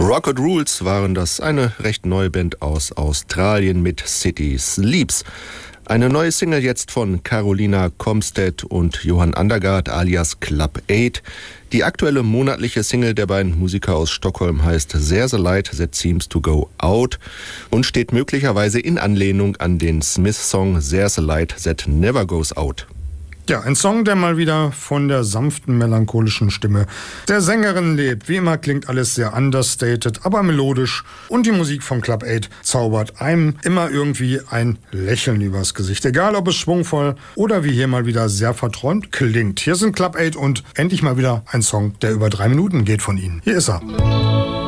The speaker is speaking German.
Rocket Rules waren das, eine recht neue Band aus Australien mit City Sleeps. Eine neue Single jetzt von Carolina Comstead und Johan Andergaard alias Club 8. Die aktuelle monatliche Single der beiden Musiker aus Stockholm heißt There's a Light That Seems to Go Out und steht möglicherweise in Anlehnung an den Smith-Song There's a Light That Never Goes Out. Ja, ein Song, der mal wieder von der sanften, melancholischen Stimme der Sängerin lebt. Wie immer klingt alles sehr understated, aber melodisch. Und die Musik von Club 8 zaubert einem immer irgendwie ein Lächeln übers Gesicht. Egal, ob es schwungvoll oder wie hier mal wieder sehr verträumt klingt. Hier sind Club 8 und endlich mal wieder ein Song, der über 3 Minuten geht von ihnen. Hier ist er.